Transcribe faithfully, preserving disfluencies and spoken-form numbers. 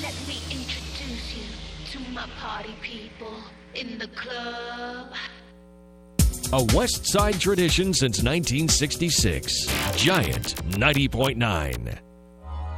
Let me introduce you to my party people in the club. A West Side tradition since nineteen sixty-six. Giant ninety point nine.